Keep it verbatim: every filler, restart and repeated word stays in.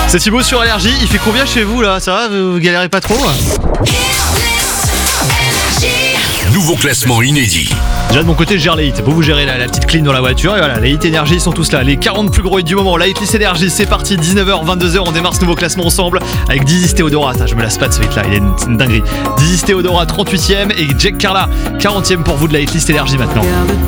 C'est Thibaut sur Énergie. Il fait combien chez vous là? Ça va? Vous galérez pas trop? Nouveau classement inédit. Déjà de mon côté je gère les hits. Vous vous gérez la, la petite clim dans la voiture. Et voilà, les hits Énergie sont tous là. Les quarante plus gros hits du moment. La hitlist Énergie, c'est parti. dix-neuf heures, vingt-deux heures, on démarre ce nouveau classement ensemble avec Dizzy Théodora. Je me lasse pas de ce hit là, il est une, c'est une dinguerie. Dizzy Théodora trente-huitième et Jack Carla quarantième pour vous de la hitlist Énergie maintenant.